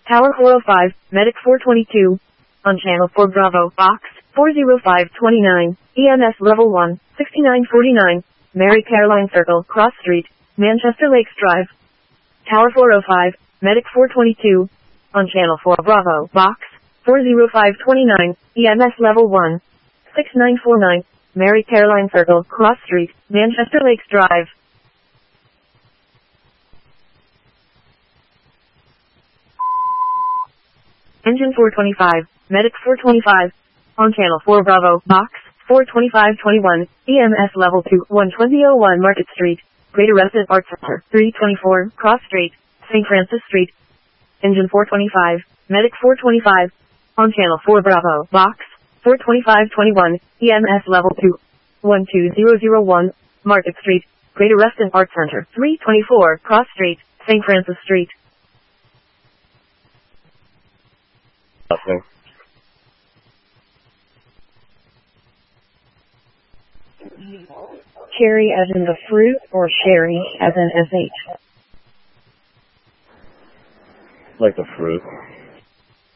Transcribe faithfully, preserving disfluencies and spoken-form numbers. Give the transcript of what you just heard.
Tower four oh five, Medic four twenty-two. On Channel four Bravo, Box four oh five twenty-nine, E M S Level one, sixty-nine forty-nine, Mary Caroline Circle, Cross Street, Manchester Lakes Drive. Tower four oh five, Medic four twenty-two. On Channel four Bravo, Box four oh five twenty-nine, E M S Level one, sixty-nine forty-nine, Mary Caroline Circle, Cross Street, Manchester Lakes Drive. Engine four twenty-five, Medic four twenty-five. On Channel four Bravo, Box four twenty-five twenty-one, E M S Level two, one twenty oh one Market Street, Greater Resident Arts Center, three twenty-four, Cross Street, Saint Francis Street. Engine four twenty-five, Medic four twenty-five. On Channel four Bravo, Box four twenty-five twenty-one, E M S Level two, one two zero zero one, Market Street, Greater Resident Arts Center, three twenty-four, Cross Street, Saint Francis Street. Nothing. Cherry as in the fruit, or sherry as in S H? Like the fruit.